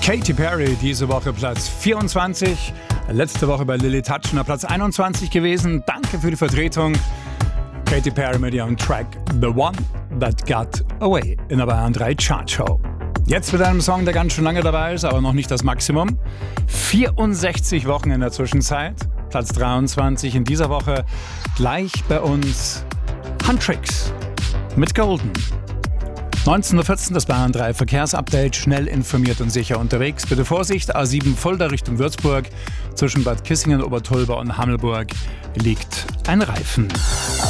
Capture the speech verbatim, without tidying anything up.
Katy Perry diese Woche Platz vierundzwanzig. Letzte Woche bei Lily Touchner Platz einundzwanzig gewesen. Danke für die Vertretung. Katy Perry mit ihrem Track The One That Got Away in der Bayern drei Chartshow. Jetzt mit einem Song, der ganz schön lange dabei ist, aber noch nicht das Maximum. vierundsechzig Wochen in der Zwischenzeit. Platz dreiundzwanzig in dieser Woche. Gleich bei uns Huntrix mit Golden. neunzehn Uhr vierzehn, das Bayern drei Verkehrsupdate. Schnell informiert und sicher unterwegs. Bitte Vorsicht, A sieben Fulda Richtung Würzburg. Zwischen Bad Kissingen, Obertolba und Hammelburg liegt ein Reifen.